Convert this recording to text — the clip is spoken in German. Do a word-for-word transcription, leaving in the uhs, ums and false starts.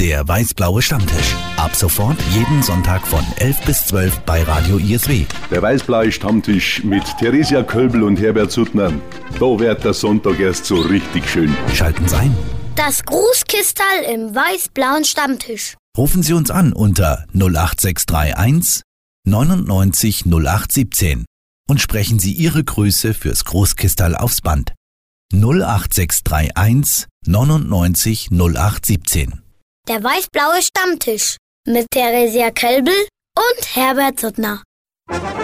Der weiß-blaue Stammtisch. Ab sofort jeden Sonntag von elf bis zwölf bei Radio I S W. Der weiß-blaue Stammtisch mit Theresia Kölbel und Herbert Suttner. Da wird der Sonntag erst so richtig schön. Schalten Sie ein. Das Grußkistal im weiß-blauen Stammtisch. Rufen Sie uns an unter null acht sechs drei eins neunundneunzig null acht siebzehn und sprechen Sie Ihre Grüße fürs Großkistal aufs Band. null acht sechs drei eins neunundneunzig null acht siebzehn. Der weiß-blaue Stammtisch mit Theresia Kölbel und Herbert Suttner.